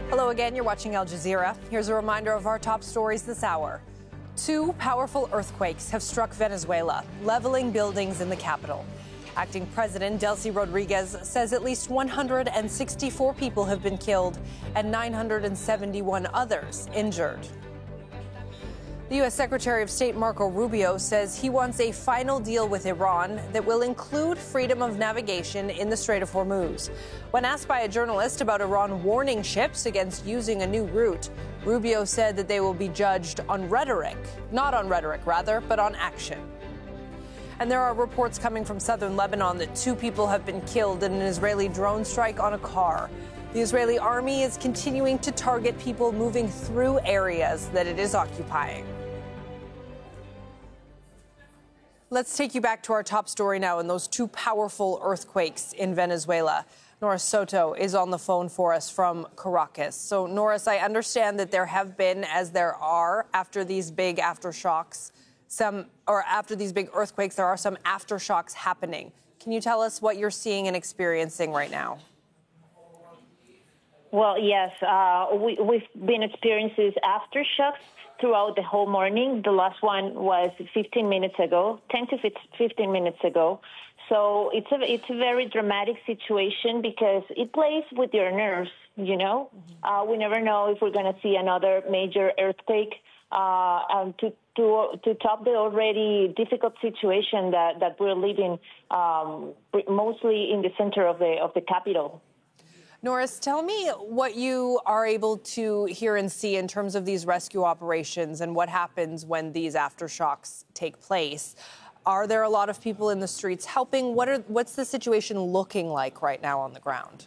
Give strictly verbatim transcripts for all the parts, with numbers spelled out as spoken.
Hello again, you're watching Al Jazeera. Here's a reminder of our top stories this hour. Two powerful earthquakes have struck Venezuela, leveling buildings in the capital. Acting President Delcy Rodriguez says at least one hundred sixty-four people have been killed and nine hundred seventy-one others injured. The U S Secretary of State Marco Rubio says he wants a final deal with Iran that will include freedom of navigation in the Strait of Hormuz. When asked by a journalist about Iran warning ships against using a new route, Rubio said that they will be judged on rhetoric, not on rhetoric, rather, but on action. And there are reports coming from southern Lebanon that two people have been killed in an Israeli drone strike on a car. The Israeli army is continuing to target people moving through areas that it is occupying. Let's take you back to our top story now and those two powerful earthquakes in Venezuela. Norris Soto is on the phone for us from Caracas. So, Norris, I understand that there have been, as there are after these big aftershocks, some, or after these big earthquakes, there are some aftershocks happening. Can you tell us what you're seeing and experiencing right now? Well, yes, uh, we, we've been experiencing aftershocks throughout the whole morning. The last one was fifteen minutes ago, ten to fifteen minutes ago. So it's a, it's a very dramatic situation because it plays with your nerves, you know. Uh, we never know if we're going to see another major earthquake uh, um, to, to, to top the already difficult situation that, that we're living um, mostly in the center of the, of the capital. Norris, tell me what you are able to hear and see in terms of these rescue operations and what happens when these aftershocks take place. Are there a lot of people in the streets helping? What are, what's the situation looking like right now on the ground?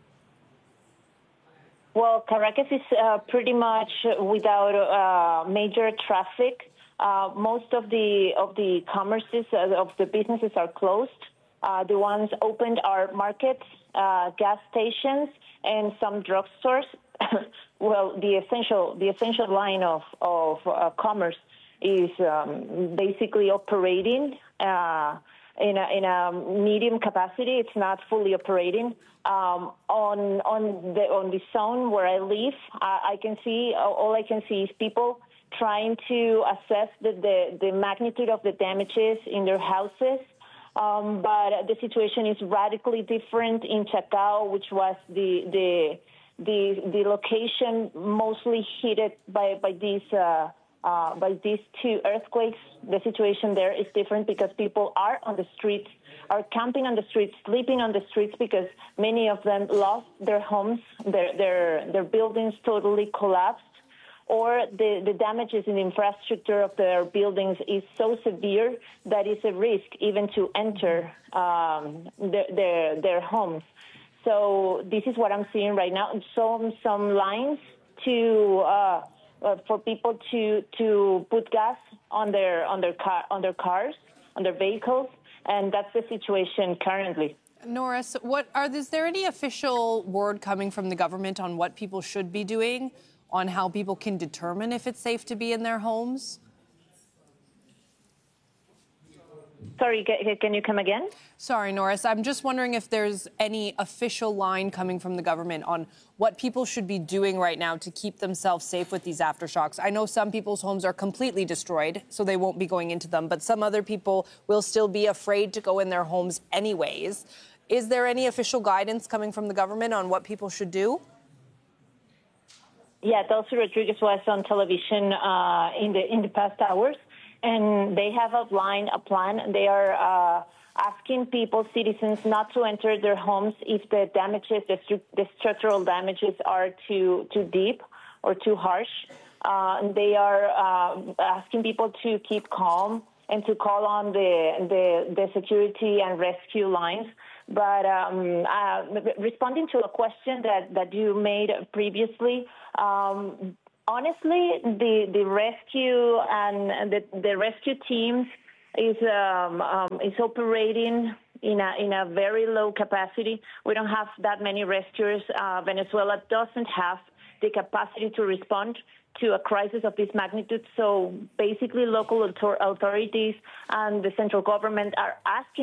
Well, Caracas is uh, pretty much without uh, major traffic. Uh, most of the of the commerces, uh, of the businesses are closed. Uh, the ones opened are markets, uh, gas stations, and some drugstores. Well, the essential the essential line of of uh, commerce is um, basically operating uh, in a in a medium capacity. It's not fully operating. Um, on on the on the zone where I live, I, I can see all I can see is people trying to assess the, the the magnitude of the damages in their houses. Um, but the situation is radically different in Chacao, which was the the the, the location mostly hit by by these uh, uh, by these two earthquakes. The situation there is different because people are on the streets, are camping on the streets, sleeping on the streets because many of them lost their homes, their their their buildings totally collapsed, or the, the damages in the infrastructure of their buildings is so severe that it's a risk even to enter um, their, their their homes. So this is what I'm seeing right now. Some some lines to uh, uh, for people to to put gas on their on their car on their cars on their vehicles, and that's the situation currently. Norris, what are is there any official word coming from the government on what people should be doing, on how people can determine if it's safe to be in their homes? Sorry, can you come again? Sorry, Norris. I'm just wondering if there's any official line coming from the government on what people should be doing right now to keep themselves safe with these aftershocks. I know some people's homes are completely destroyed, so they won't be going into them, but some other people will still be afraid to go in their homes anyways. Is there any official guidance coming from the government on what people should do? Yeah, Delcy Rodriguez was on television uh, in the in the past hours, and they have outlined a plan. They are uh, asking people, citizens, not to enter their homes if the damages, the, stru- the structural damages, are too too deep or too harsh. Uh, they are uh, asking people to keep calm and to call on the the, the security and rescue lines. But um, uh, responding to a question that, that you made previously, um, honestly, the, the rescue and the, the rescue teams is um, um, is operating in a in a very low capacity. We don't have that many rescuers. Uh, Venezuela doesn't have the capacity to respond to a crisis of this magnitude. So basically, local author- authorities and the central government are asking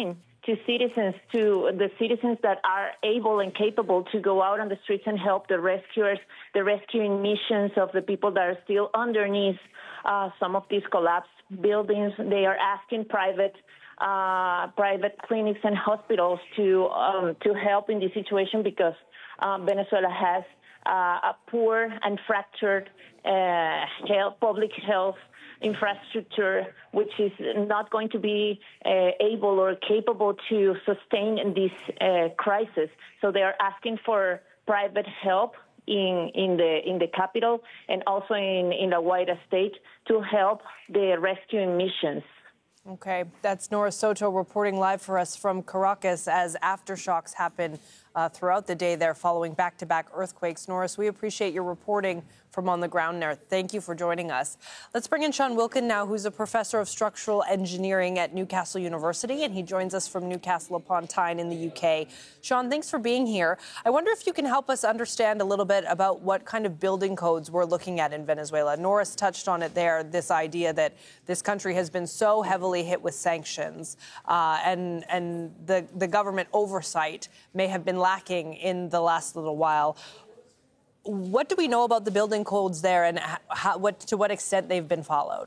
to citizens, to the citizens that are able and capable to go out on the streets and help the rescuers, the rescuing missions of the people that are still underneath uh, some of these collapsed buildings. They are asking private uh, private clinics and hospitals to um, to help in this situation because um, Venezuela has uh, a poor and fractured uh, health, public health infrastructure, which is not going to be uh, able or capable to sustain this uh, crisis. So they are asking for private help in in the in the capital and also in in the wider state to help the rescuing missions. Okay, that's Nora Soto reporting live for us from Caracas as aftershocks happen uh, throughout the day there following back-to-back earthquakes. Norris, we appreciate your reporting from on the ground there. Thank you for joining us. Let's bring in Sean Wilkin now, who's a professor of structural engineering at Newcastle University, and he joins us from Newcastle upon Tyne in the U K. Sean, thanks for being here. I wonder if you can help us understand a little bit about what kind of building codes we're looking at in Venezuela. Norris touched on it there, this idea that this country has been so heavily hit with sanctions uh, and, and the, the government oversight may have been lacking in the last little while. What do we know about the building codes there and how, what, to what extent they've been followed?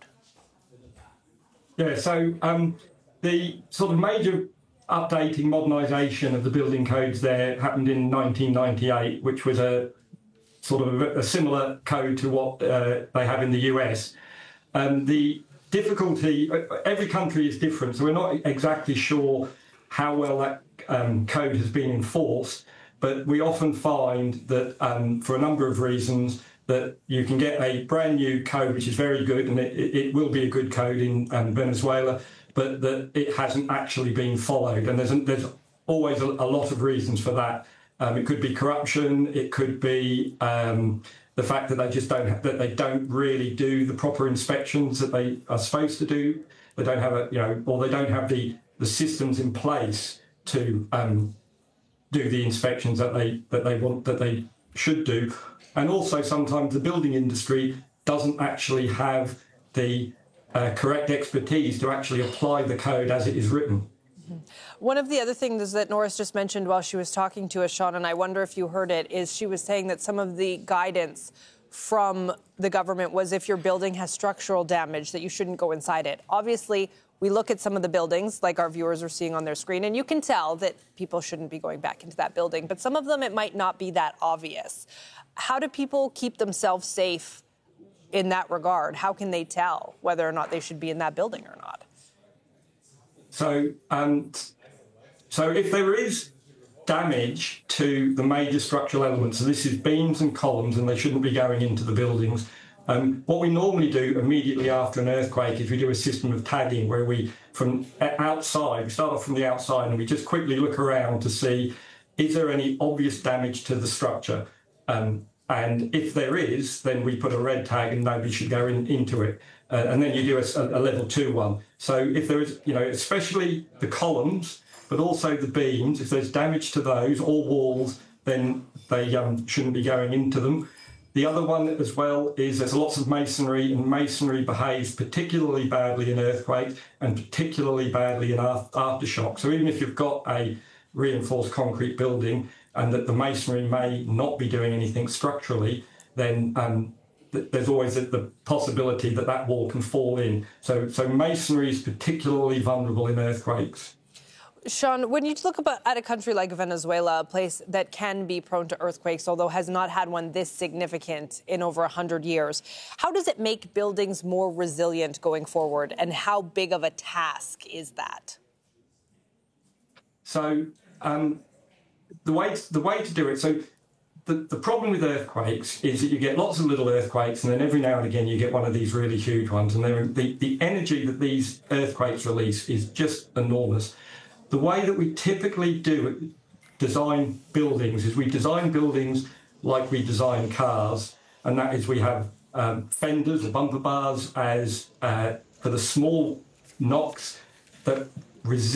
Yeah, so um, the sort of major updating, modernisation of the building codes there happened in nineteen ninety-eight, which was a sort of a, a similar code to what uh, they have in the U S. Um, the difficulty, every country is different, so we're not exactly sure how well that um, code has been enforced. But we often find that um, for a number of reasons that you can get a brand new code, which is very good, and it, it will be a good code in um, Venezuela, but that it hasn't actually been followed. And there's, there's always a, a lot of reasons for that. Um, it could be corruption. It could be um, the fact that they just don't that they don't really do the proper inspections that they are supposed to do. They don't have a you know, or they don't have the the systems in place to um, do the inspections that they that they want that they should do, and also sometimes the building industry doesn't actually have the uh, correct expertise to actually apply the code as it is written. One of the other things that Norris just mentioned while she was talking to us, Sean, and I wonder if you heard it, is she was saying that some of the guidance from the government was if your building has structural damage that you shouldn't go inside it. Obviously, we look at some of the buildings, like our viewers are seeing on their screen, and you can tell that people shouldn't be going back into that building. But some of them, it might not be that obvious. How do people keep themselves safe in that regard? How can they tell whether or not they should be in that building or not? So, um, so if there is damage to the major structural elements, so this is beams and columns, and they shouldn't be going into the buildings. Um, what we normally do immediately after an earthquake is we do a system of tagging where we, from outside, we start off from the outside and we just quickly look around to see, is there any obvious damage to the structure? Um, and if there is, then we put a red tag and nobody should go in, into it. Uh, and then you do a, a level two one. So if there is, you know, especially the columns, but also the beams, if there's damage to those or walls, then they um, shouldn't be going into them. The other one as well is there's lots of masonry, and masonry behaves particularly badly in earthquakes and particularly badly in aftershock. So even if you've got a reinforced concrete building and that the masonry may not be doing anything structurally, then um, th- there's always the, the possibility that that wall can fall in. So, so masonry is particularly vulnerable in earthquakes. Sean, when you look about, at a country like Venezuela, a place that can be prone to earthquakes, although has not had one this significant in over one hundred years, how does it make buildings more resilient going forward, and how big of a task is that? So um, the way to, the way to do it, so the, the problem with earthquakes is that you get lots of little earthquakes, and then every now and again you get one of these really huge ones, and the, the energy that these earthquakes release is just enormous. The way that we typically do design buildings is we design buildings like we design cars, and that is we have um, fenders or bumper bars as uh, for the small knocks that resist